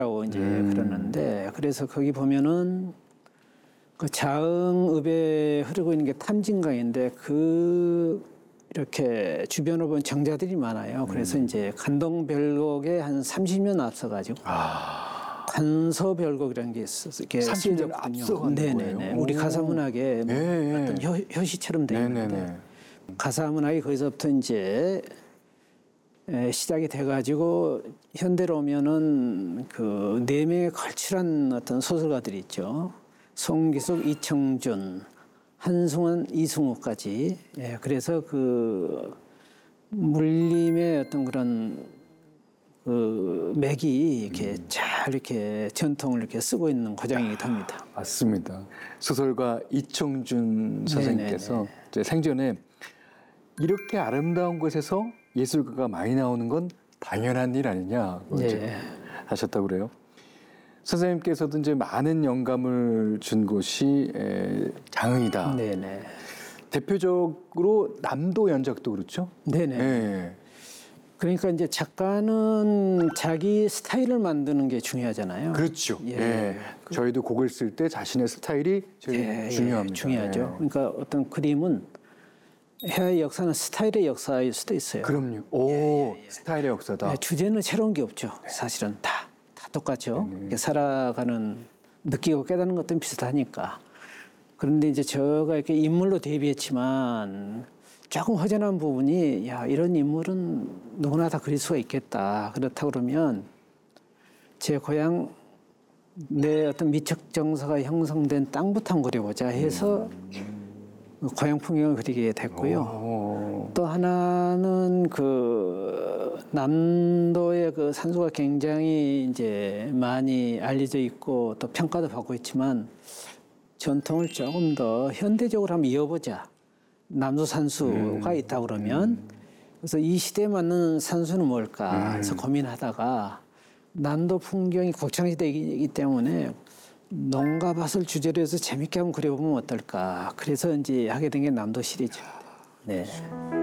이제 그러는데 그래서 거기 보면은 그 자흥읍에 흐르고 있는 게 탐진강인데 그 이렇게 주변으로 보면 정자들이 많아요. 그래서 이제 간동별곡에 한 30년 앞서가지고 간서별곡이라는 게 있어서 이게 30년 앞서가는 네네네. 거예요? 우리 가사문학의 네. 어떤 효시처럼 되어 있는데 네네네. 가사문학이 거기서부터 이제 시작이 돼가지고 현대로 오면은 그 네 명의 걸출한 어떤 소설가들이 있죠. 송기숙, 이청준, 한승원, 이승우까지. 예, 그래서 그 물림의 어떤 그런 그 맥이 이렇게 잘 이렇게 전통을 이렇게 쓰고 있는 고장이기도 합니다. 맞습니다. 소설가 이청준 선생님께서 이제 생전에 이렇게 아름다운 곳에서 예술가가 많이 나오는 건 당연한 일 아니냐 네. 하셨다고 그래요. 선생님께서도 이제 많은 영감을 준 곳이 장흥이다. 네네. 대표적으로 남도 연작도 그렇죠? 네네. 네. 그러니까 이제 작가는 자기 스타일을 만드는 게 중요하잖아요. 그렇죠. 예. 예. 저희도 곡을 쓸 때 자신의 스타일이 제일 중요합니다. 중요하죠. 예. 그러니까 어떤 그림은 해의 역사는 스타일의 역사일 수도 있어요. 그럼요. 오, 스타일의 역사다. 예, 주제는 새로운 게 없죠. 사실은 다 똑같죠. 이렇게 살아가는 느끼고 깨닫는 것들은 비슷하니까. 그런데 이제 제가 이렇게 인물로 데뷔했지만 조금 허전한 부분이 야 이런 인물은 누구나 다 그릴 수가 있겠다. 그렇다 그러면 제 고향 내 어떤 미적 정서가 형성된 땅부터 한번 그려보자 해서 고향 풍경을 그리게 됐고요. 또 하나는 그 남도의 그 산소가 굉장히 이제 많이 알려져 있고 또 평가도 받고 있지만 전통을 조금 더 현대적으로 한번 이어보자. 남도 산수가 있다 그러면 그래서 이 시대에 맞는 산수는 뭘까 해서 고민하다가 남도 풍경이 곡창시대이기 때문에 농가밭을 주제로 해서 재밌게 한번 그려보면 어떨까. 그래서 이제 하게 된 게 남도 시리즈. 네.